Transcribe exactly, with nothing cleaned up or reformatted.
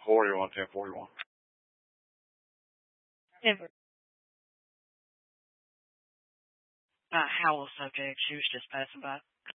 forty-one, ten forty-one. Never. Uh, Howell subject. She was just passing by.